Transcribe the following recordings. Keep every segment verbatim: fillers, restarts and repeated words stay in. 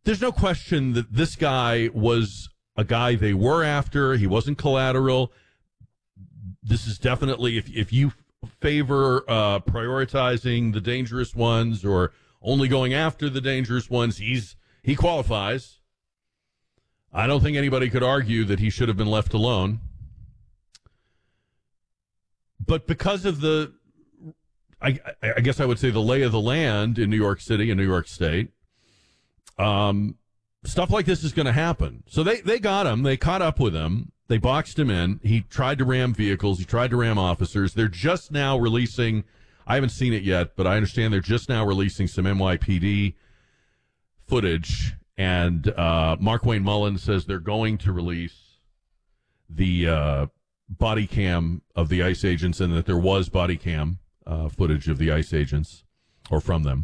there's no question that this guy was a guy they were after. He wasn't collateral. This is definitely, if if you favor uh, prioritizing the dangerous ones or only going after the dangerous ones, he's he qualifies. I don't think anybody could argue that he should have been left alone. But because of the, I, I guess I would say the lay of the land in New York City and New York State, um, stuff like this is going to happen. So they, they got him. They caught up with him. They boxed him in. He tried to ram vehicles. He tried to ram officers. They're just now releasing, I haven't seen it yet, but I understand they're just now releasing some N Y P D footage. And uh, Mark Wayne Mullen says they're going to release the uh, body cam of the ICE agents, and that there was body cam uh, footage of the ICE agents, or from them.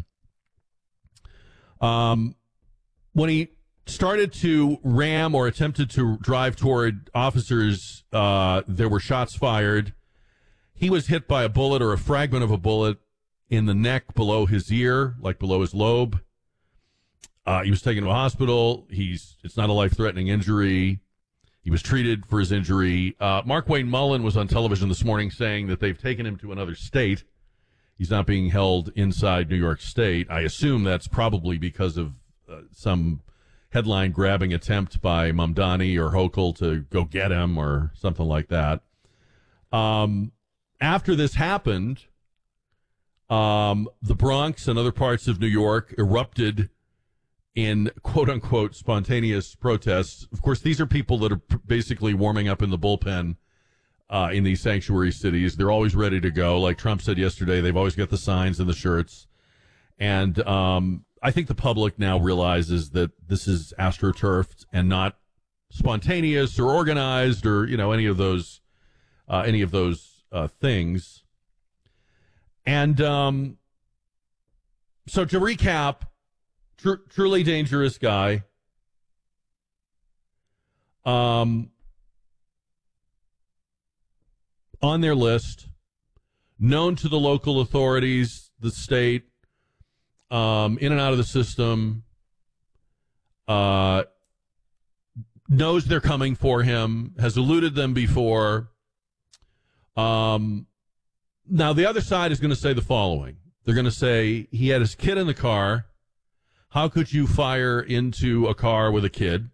Um, when he started to ram or attempted to drive toward officers, uh, there were shots fired. He was hit by a bullet or a fragment of a bullet in the neck below his ear, like below his lobe. Uh, he was taken to a hospital. He's it's not a life-threatening injury. He was treated for his injury. Uh, Mark Wayne Mullen was on television this morning saying that they've taken him to another state. He's not being held inside New York State. I assume that's probably because of uh, some headline-grabbing attempt by Mamdani or Hochul to go get him or something like that. Um, after this happened, um, the Bronx and other parts of New York erupted in quote-unquote spontaneous protests. Of course, these are people that are p- basically warming up in the bullpen uh, in these sanctuary cities. They're always ready to go. Like Trump said yesterday, they've always got the signs and the shirts. And um, I think the public now realizes that this is astroturfed and not spontaneous or organized or, you know, any of those uh, any of those uh, things. And um, so to recap, Tr- truly dangerous guy. Um, on their list, known to the local authorities, the state, um, in and out of the system, uh, knows they're coming for him, has eluded them before. Um, now, the other side is going to say the following. They're going to say he had his kid in the car. How could you fire into a car with a kid?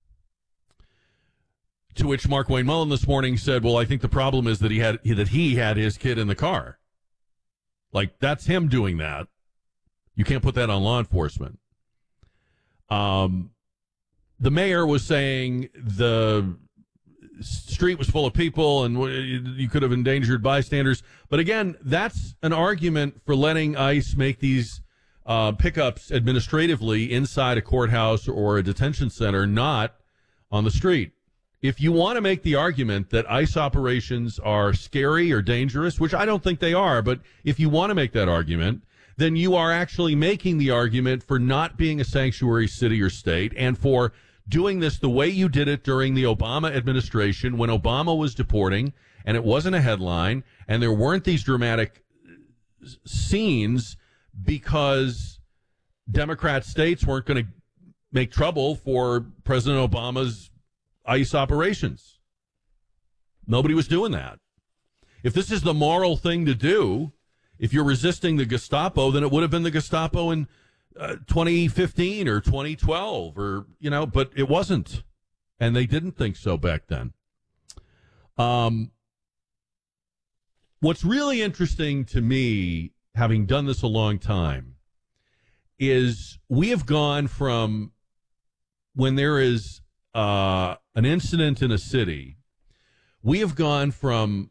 To which Mark Wayne Mullen this morning said, well, I think the problem is that he had that he had his kid in the car. Like, that's him doing that. You can't put that on law enforcement. Um, the mayor was saying the street was full of people and you could have endangered bystanders. But again, that's an argument for letting ICE make these Uh, pickups administratively inside a courthouse or a detention center, not on the street. If you want to make the argument that ICE operations are scary or dangerous, which I don't think they are, but if you want to make that argument, then you are actually making the argument for not being a sanctuary city or state and for doing this the way you did it during the Obama administration when Obama was deporting and it wasn't a headline and there weren't these dramatic scenes because Democrat states weren't going to make trouble for President Obama's ICE operations. Nobody was doing that. If this is the moral thing to do, if you're resisting the Gestapo, then it would have been the Gestapo in uh, twenty fifteen or twenty twelve or, you know, but it wasn't. And they didn't think so back then. Um, what's really interesting to me, having done this a long time, is we have gone from when there is uh, an incident in a city, we have gone from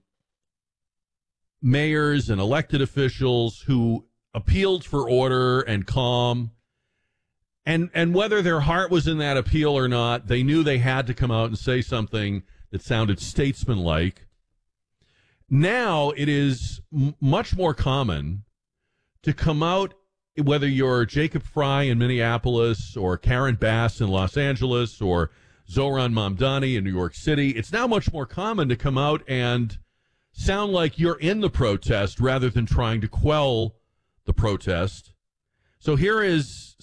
mayors and elected officials who appealed for order and calm, and and whether their heart was in that appeal or not, they knew they had to come out and say something that sounded statesmanlike. Now it is m- much more common to come out, whether you're Jacob Fry in Minneapolis or Karen Bass in Los Angeles or Zohran Mamdani in New York City, it's now much more common to come out and sound like you're in the protest rather than trying to quell the protest. So here is